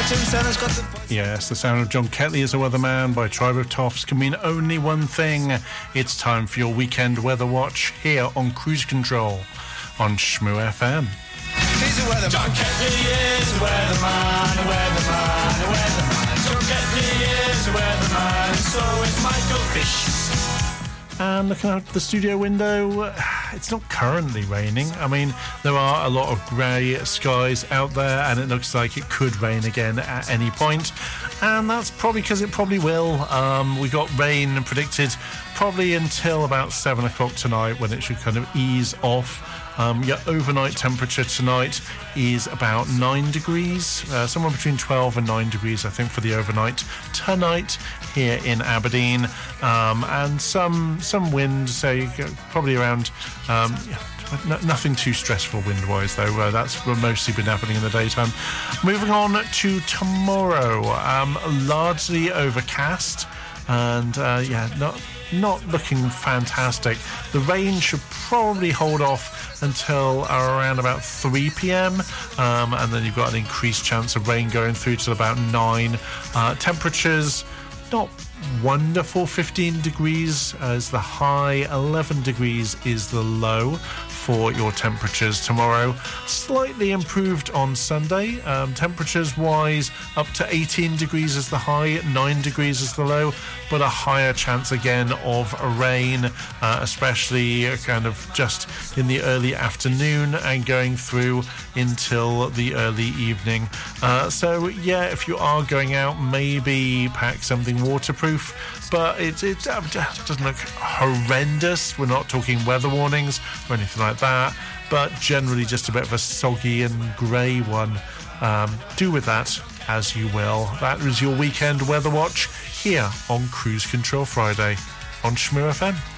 Yes, the sound of John Ketley as a weatherman by Tribe of Toffs can mean only one thing. It's time for your weekend weather watch here on Cruise Control on Shmoo FM. He's a weatherman. John Ketley is a weatherman, a weatherman, a weatherman. John Ketley is a weatherman, and so is Michael Fish. And looking out the studio window, it's not currently raining. I mean, there are a lot of grey skies out there, and it looks like it could rain again at any point. And that's probably because it probably will. We got rain predicted probably until about 7 o'clock tonight, when it should kind of ease off. Your overnight temperature tonight is about 9 degrees, somewhere between 12 and 9 degrees, I think, for the overnight tonight here in Aberdeen, and some wind, say probably around. Nothing too stressful wind-wise, though. That's mostly been happening in the daytime. Moving on to tomorrow, largely overcast, and not looking fantastic. The rain should probably hold off until around about 3 p.m, and then you've got an increased chance of rain going through to about 9. Temperatures not wonderful. 15 degrees is the high, 11 degrees is the low for your temperatures tomorrow. Slightly improved on Sunday, temperatures wise up to 18 degrees is the high, 9 degrees is the low, but a higher chance again of rain, especially kind of just in the early afternoon and going through until the early evening. So yeah, if you are going out, maybe pack something waterproof, but it doesn't look horrendous. We're not talking weather warnings or anything like that, but generally just a bit of a soggy and grey one. Do with that as you will. That is your weekend weather watch here on Cruise Control Friday on Shmoo FM.